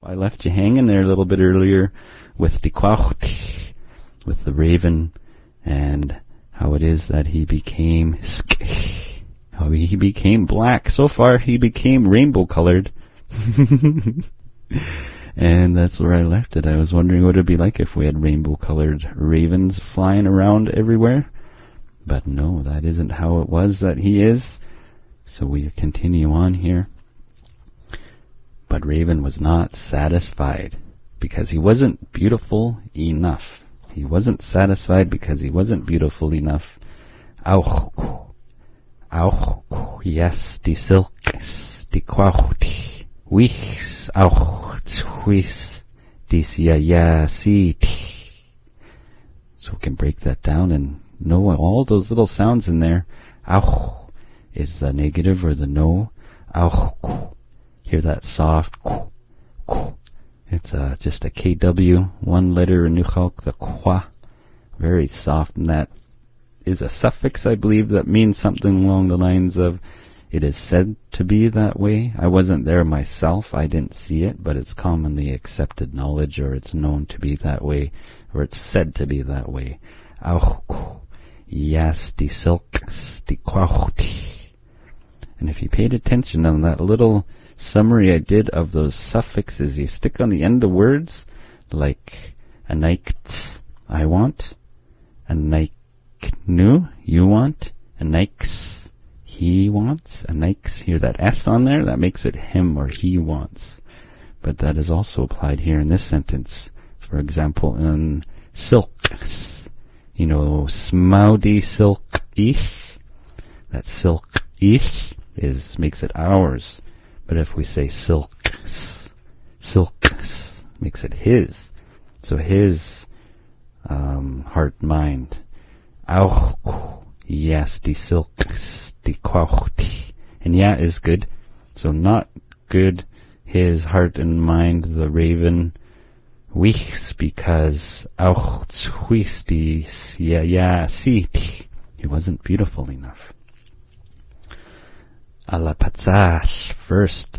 I left you hanging there a little bit earlier with the Quacht, with the raven, and how it is that he became how he became black. So far, he became rainbow colored. And that's where I left it. I was wondering what it'd be like if we had rainbow colored ravens flying around everywhere. But no, that isn't how it was that he is. So we continue on here. But Raven was not satisfied because he wasn't beautiful enough. He wasn't satisfied because he wasn't beautiful enough. Auch, yes, die Silks, die Quacht, wichs, auch, zwis, dies ja, sieht. So we can break that down and know all those little sounds in there. Auch is the negative or the no. Auch. Hear that soft. It's just a KW, one letter in Nukhalk, the kwa. Very soft, and that is a suffix, I believe, that means something along the lines of, it is said to be that way. I wasn't there myself, I didn't see it, but it's commonly accepted knowledge, or it's known to be that way, or it's said to be that way. Auch, yes, die Silks, die Quacht. And if you paid attention on that little summary I did of those suffixes you stick on the end of words, like a nikts, I want, a niknu, you want, a nikes, he wants, a nikes, hear that S on there, that makes it him or he wants. But that is also applied here in this sentence. For example, in silks, you know, smaudi silk-ish, that silk-ish makes it ours. But if we say silks, makes it his. So his heart, mind. Auch, yes, die Silks, die Quacht. And yeah is good. So not good, his heart and mind, the raven. Wichs, because auch zwis dies, ja, sieht. He wasn't beautiful enough. A la patzach, first.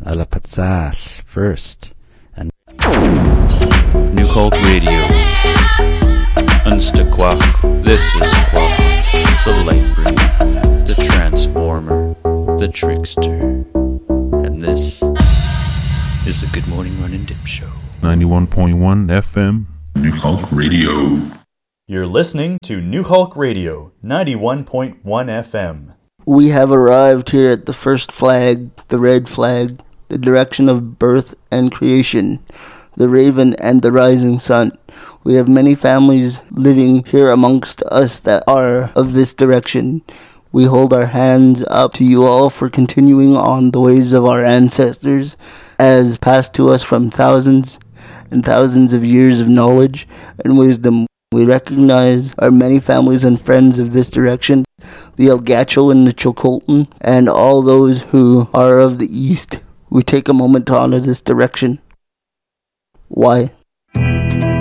And Nukhalk Radio. Unsta Quach, this is Quach, the light bringer, the transformer, the trickster. And this is the Good Morning Run and Dip Show. 91.1 FM. Nukhalk Radio. You're listening to Nukhalk Radio, 91.1 FM. We have arrived here at the first flag, the red flag, the direction of birth and creation, the raven and the rising sun. We have many families living here amongst us that are of this direction. We hold our hands up to you all for continuing on the ways of our ancestors, as passed to us from thousands and thousands of years of knowledge and wisdom. We recognize our many families and friends of this direction, the Elgacho and the Chocoltan, and all those who are of the East. We take a moment to honor this direction. Why?